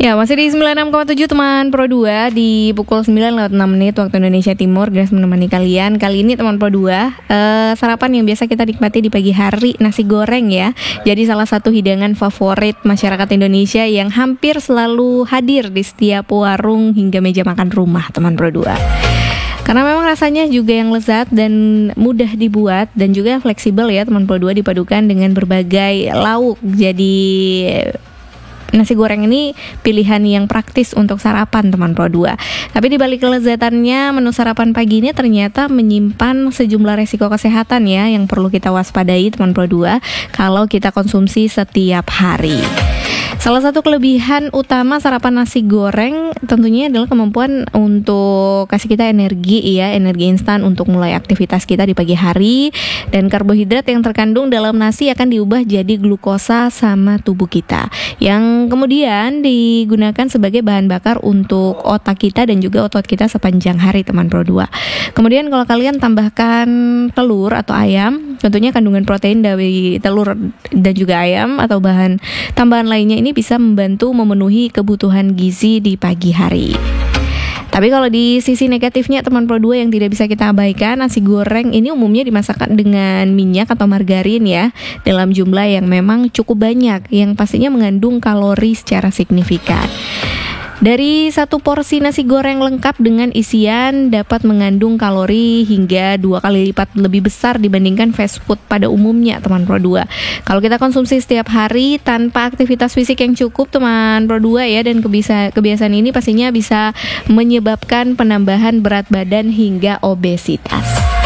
Ya, masih di 96,7 teman Pro 2 di pukul 9:06 waktu Indonesia Timur. Grace menemani kalian. Kali ini teman Pro 2, sarapan yang biasa kita nikmati di pagi hari, nasi goreng ya. Jadi salah satu hidangan favorit masyarakat Indonesia yang hampir selalu hadir di setiap warung hingga meja makan rumah teman Pro 2. Karena memang rasanya juga yang lezat dan mudah dibuat dan juga fleksibel ya teman Pro 2, dipadukan dengan berbagai lauk. Jadi nasi goreng ini pilihan yang praktis untuk sarapan teman Pro 2. Tapi di balik kelezatannya, menu sarapan pagi ini ternyata menyimpan sejumlah resiko kesehatan ya yang perlu kita waspadai teman Pro 2 kalau kita konsumsi setiap hari. Salah satu kelebihan utama sarapan nasi goreng tentunya adalah kemampuan untuk kasih kita energi instan untuk mulai aktivitas kita di pagi hari, dan karbohidrat yang terkandung dalam nasi akan diubah jadi glukosa sama tubuh kita yang kemudian digunakan sebagai bahan bakar untuk otak kita dan juga otot kita sepanjang hari teman Pro 2. Kemudian kalau kalian tambahkan telur atau ayam, tentunya kandungan protein dari telur dan juga ayam atau bahan tambahan lainnya ini bisa membantu memenuhi kebutuhan gizi di pagi hari. Tapi kalau di sisi negatifnya teman Pro 2 yang tidak bisa kita abaikan, nasi goreng ini umumnya dimasak dengan minyak atau margarin ya, dalam jumlah yang memang cukup banyak, yang pastinya mengandung kalori secara signifikan. Dari satu porsi nasi goreng lengkap dengan isian dapat mengandung kalori hingga 2 kali lipat lebih besar dibandingkan fast food pada umumnya teman Pro 2. Kalau kita konsumsi setiap hari tanpa aktivitas fisik yang cukup teman Pro 2 ya, dan kebiasaan ini pastinya bisa menyebabkan penambahan berat badan hingga obesitas.